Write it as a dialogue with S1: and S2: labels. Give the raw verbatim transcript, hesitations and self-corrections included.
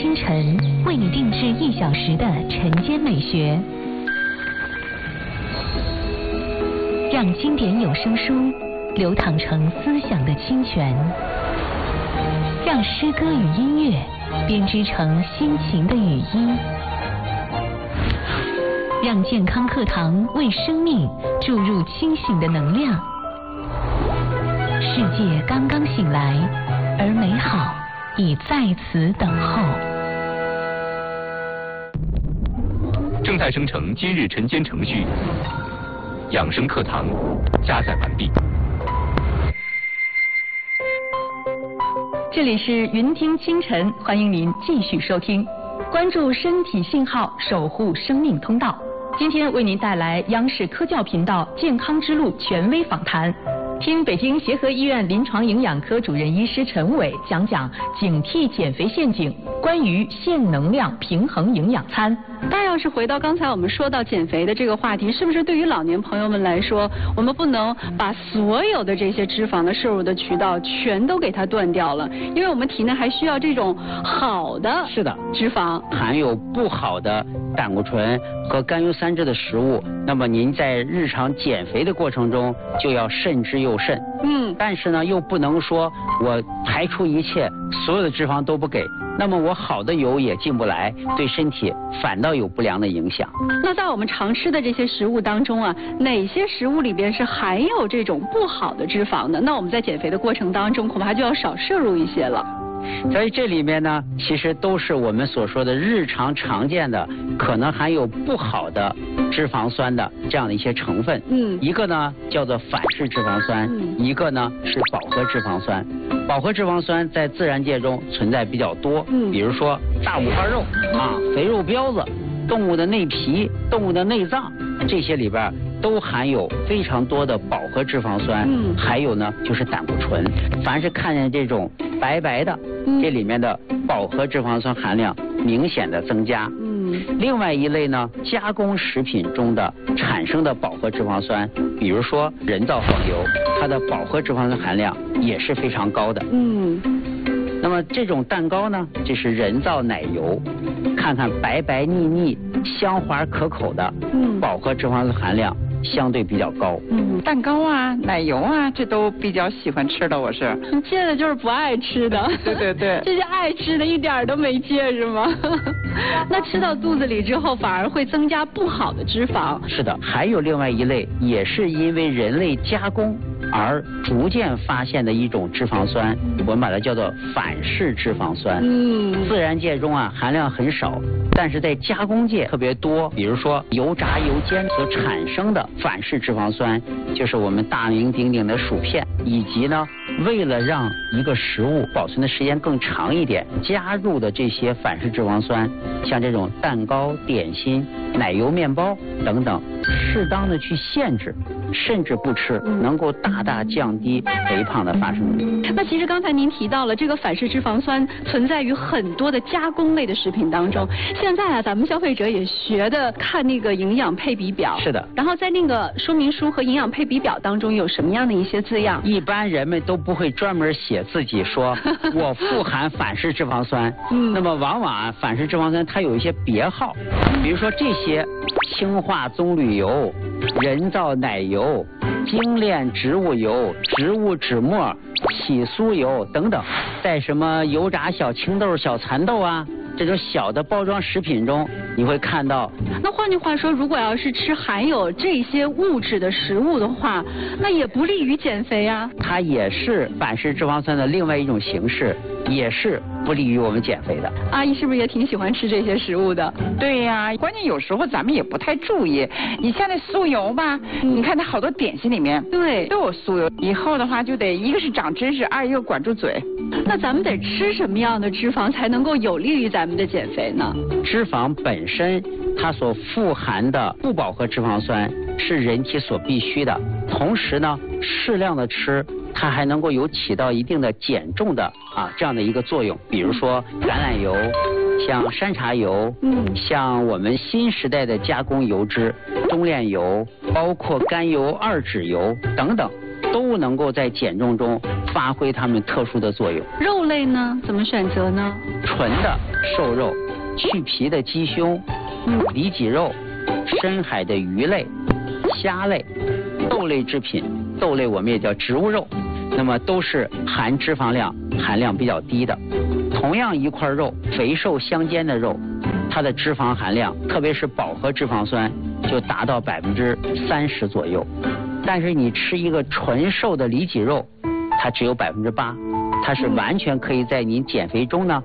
S1: 清晨为你定制一小时的晨间美学，让经典有声书流淌成思想的清泉，让诗歌与音乐编织成心情的语音，让健康课堂为生命注入清醒的能量。世界刚刚醒来，而美好已在此等候。
S2: 正在生成今日晨间程序，养生课堂加载完毕。
S3: 这里是云听清晨，欢迎您继续收听，关注身体信号，守护生命通道。今天为您带来央视科教频道健康之路权威访谈，听北京协和医院临床营养科主任医师陈伟讲讲警惕减肥陷阱，关于限能量平衡营养餐。
S4: 但要是回到刚才我们说到减肥的这个话题，是不是对于老年朋友们来说，我们不能把所有的这些脂肪的摄入的渠道全都给它断掉了？因为我们体内还需要这种好的
S5: 是的
S4: 脂肪，
S5: 含有不好的胆固醇和甘油三酯的食物，那么您在日常减肥的过程中就要慎之又慎。
S4: 嗯，
S5: 但是呢，又不能说我排除一切，所有的脂肪都不给，那么我好的油也进不来，对身体反倒有不良的影响。
S4: 那在我们常吃的这些食物当中啊，哪些食物里边是含有这种不好的脂肪的？那我们在减肥的过程当中，恐怕就要少摄入一些了。
S5: 所以这里面呢，其实都是我们所说的日常常见的可能含有不好的脂肪酸的这样的一些成分。
S4: 嗯，
S5: 一个呢叫做反式脂肪酸，
S4: 嗯、
S5: 一个呢是饱和脂肪酸。饱和脂肪酸在自然界中存在比较多，
S4: 嗯，
S5: 比如说大五花肉啊、肥肉膘子、动物的内皮、动物的内脏，这些里边都含有非常多的饱和脂肪酸。
S4: 嗯，
S5: 还有呢就是胆固醇。凡是看见这种白白的，
S4: 嗯、
S5: 这里面的饱和脂肪酸含量明显的增加。
S4: 嗯，
S5: 另外一类呢，加工食品中的产生的饱和脂肪酸，比如说人造黄油，它的饱和脂肪酸含量也是非常高的。
S4: 嗯，
S5: 那么这种蛋糕呢，这是人造奶油，看看白白腻腻、香滑可口的，
S4: 嗯，
S5: 饱和脂肪酸含量相对比较高。
S6: 嗯，蛋糕啊、奶油啊，这都比较喜欢吃的，我是。
S4: 戒的就是不爱吃的。
S6: 对对对。
S4: 这些爱吃的一点儿都没戒是吗？那吃到肚子里之后，反而会增加不好的脂肪。
S5: 是的，还有另外一类，也是因为人类加工而逐渐发现的一种脂肪酸，我们把它叫做反式脂肪酸。
S4: 嗯，
S5: 自然界中啊含量很少，但是在加工界特别多。比如说油炸油煎所产生的反式脂肪酸，就是我们大名鼎鼎的薯片，以及呢为了让一个食物保存的时间更长一点，加入的这些反式脂肪酸，像这种蛋糕、点心、奶油面包等等，适当的去限制，甚至不吃，能够大大降低肥胖的发生率。
S4: 那其实刚才您提到了这个反式脂肪酸存在于很多的加工类的食品当中。现在啊，咱们消费者也学的看那个营养配比表。
S5: 是的。
S4: 然后在那个说明书和营养配比表当中有什么样的一些字样？
S5: 一般人们都不会专门写自己说我富含反式脂肪酸。
S4: 嗯。
S5: 那么往往啊，反式脂肪酸它有一些别号，比如说这些氢化棕榈油、人造奶油、精炼植物油、植物脂末、起酥油等等，在什么油炸小青豆、小蚕豆啊这种小的包装食品中，你会看到。
S4: 那换句话说，如果要是吃含有这些物质的食物的话，那也不利于减肥啊。
S5: 它也是反式脂肪酸的另外一种形式，也是不利于我们减肥的。
S4: 阿姨是不是也挺喜欢吃这些食物的？
S6: 对呀、啊，关键有时候咱们也不太注意。你像那酥油吧，嗯、你看它好多点心里面
S4: 对
S6: 都有酥油，以后的话就得一个是长知识，二一个管住嘴。
S4: 那咱们得吃什么样的脂肪才能够有利于咱们的减肥呢？
S5: 脂肪本身它所富含的不饱和脂肪酸是人体所必须的，同时呢，适量的吃，它还能够有起到一定的减重的啊这样的一个作用。比如说橄榄油、像山茶油，
S4: 嗯，
S5: 像我们新时代的加工油脂、中链油，包括甘油二酯油等等，都能够在减重中发挥它们特殊的作用。
S4: 肉类呢，怎么选择呢？
S5: 纯的瘦肉，去皮的鸡胸、
S4: 嗯、
S5: 里脊肉、深海的鱼类、虾类、豆类制品，豆类我们也叫植物肉，那么都是含脂肪量含量比较低的。同样一块肉，肥瘦相间的肉，它的脂肪含量，特别是饱和脂肪酸，就达到百分之三十左右。但是你吃一个纯瘦的里脊肉，它只有百分之八，它是完全可以在您减肥中呢